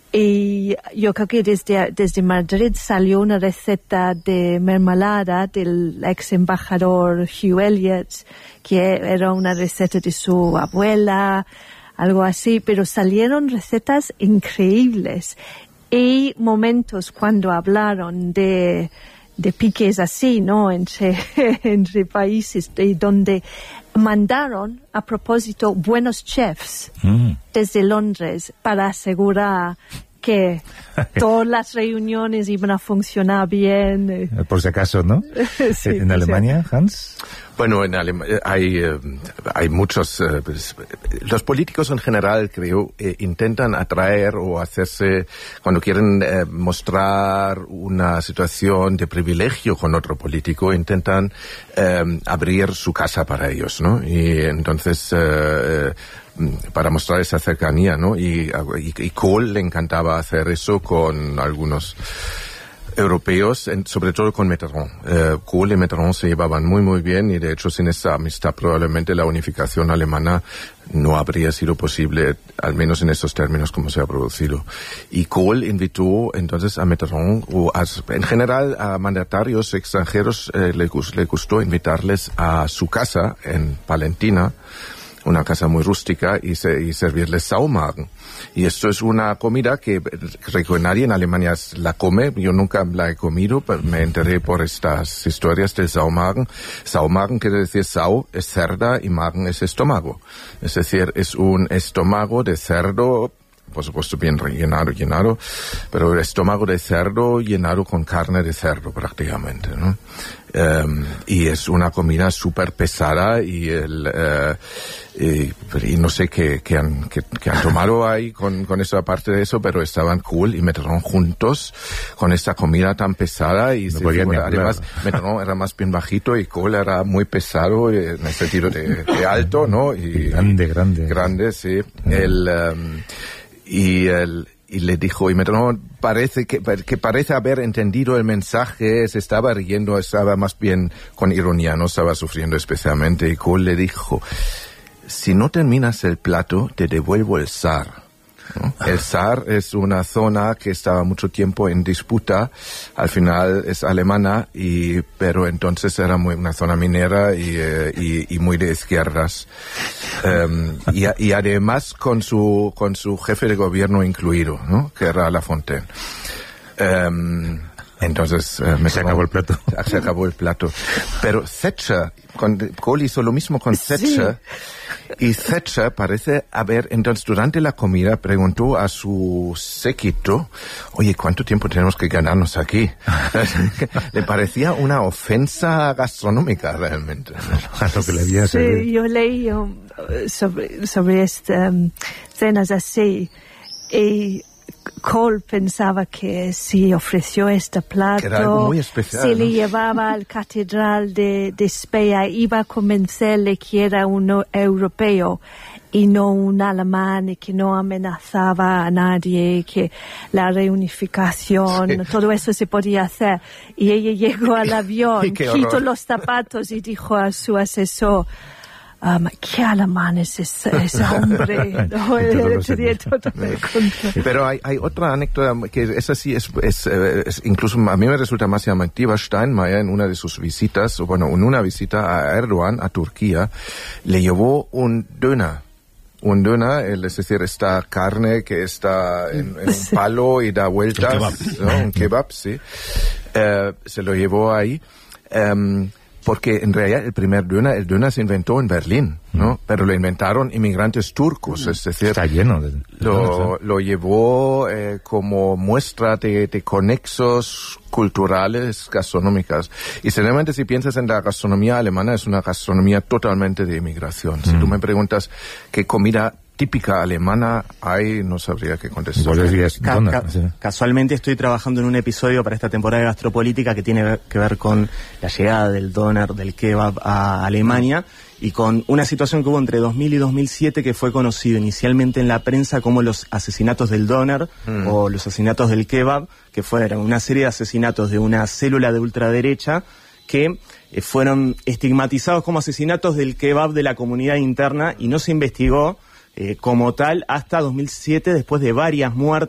Y yo creo que desde Madrid salió una receta de mermelada del ex embajador Hugh Elliot, que era una receta de su abuela, algo así, pero salieron recetas increíbles. Y momentos cuando hablaron de piques así, ¿no? Entre países, donde mandaron a propósito buenos chefs desde Londres para asegurar que todas las reuniones iban a funcionar bien. Por si acaso, ¿no? Sí, ¿En Alemania, Hans? Bueno, en Alemania hay muchos... los políticos en general, creo, intentan atraer o hacerse... Cuando quieren mostrar una situación de privilegio con otro político, intentan abrir su casa para ellos, ¿no? Y entonces... para mostrar esa cercanía, ¿no? Y Kohl le encantaba hacer eso con algunos europeos, sobre todo con Mitterrand. Kohl y Mitterrand se llevaban muy muy bien y de hecho sin esa amistad probablemente la unificación alemana no habría sido posible, al menos en estos términos como se ha producido. Y Kohl invitó entonces a Mitterrand, en general a mandatarios extranjeros le gustó invitarles a su casa en Palentina, una casa muy rústica, y servirles Saumagen. Y esto es una comida que creo que nadie en Alemania la come. Yo nunca la he comido, pero me enteré por estas historias del Saumagen. Saumagen quiere decir Sau es cerda y Magen es estómago. Es decir, es un estómago de cerdo, por supuesto bien llenado, pero el estómago de cerdo llenado con carne de cerdo prácticamente, ¿no? Y es una comida súper pesada y no sé qué han tomado ahí con esa parte de eso, pero estaban Kohl y Mitterrand juntos con esta comida tan pesada y además Mitterrand era más bien bajito y Kohl era muy pesado en el sentido de alto, ¿no? Y grande, sí. Y le dijo, y Mitterrand parece haber entendido el mensaje, se estaba riendo, estaba más bien con ironía, no estaba sufriendo especialmente, y Kohl le dijo, si no terminas el plato, te devuelvo el Saar, ¿no? El Saar es una zona que estaba mucho tiempo en disputa, al final es alemana, pero entonces era una zona minera y muy de izquierdas. Y además con su jefe de gobierno incluido, ¿no? Que era Lafontaine. Entonces se acabó el plato. Se acabó el plato. Pero Thatcher, Kohl hizo lo mismo con Thatcher. Sí. Y Thatcher parece entonces durante la comida preguntó a su séquito, oye, ¿cuánto tiempo tenemos que ganarnos aquí? Le parecía una ofensa gastronómica realmente, ¿no? A lo que le había servido. Sí, yo leí sobre cenas así y Kohl pensaba que si ofreció este plato, era algo muy especial, si ¿no? le llevaba al catedral de Speyer, iba a convencerle que era un europeo y no un alemán, y que no amenazaba a nadie, que la reunificación, sí, todo eso se podía hacer. Y ella llegó al avión, quitó los zapatos y dijo a su asesor, ¿qué alemán es ese hombre? No, pero hay otra anécdota que esa sí es incluso a mí me resulta más llamativa. Steinmeier en una de sus visitas, en una visita a Erdogan a Turquía, le llevó un döner, es decir, esta carne que está en un palo y da vueltas, ¿no? Un kebab, sí. Se lo llevó ahí. Porque en realidad el döner se inventó en Berlín, ¿no? Pero lo inventaron inmigrantes turcos, es decir... Está lleno de... Lo llevó como muestra de conexos culturales, gastronómicas. Y seguramente si piensas en la gastronomía alemana, es una gastronomía totalmente de inmigración. Si tú me preguntas qué comida típica alemana hay, no sabría qué contestar. Casualmente estoy trabajando en un episodio para esta temporada de Gastropolítica que tiene que ver con la llegada del doner, del kebab a Alemania, y con una situación que hubo entre 2000 y 2007 que fue conocido inicialmente en la prensa como los asesinatos del doner o los asesinatos del kebab, que fueron una serie de asesinatos de una célula de ultraderecha que fueron estigmatizados como asesinatos del kebab de la comunidad interna y no se investigó como tal hasta 2007, después de varias muertes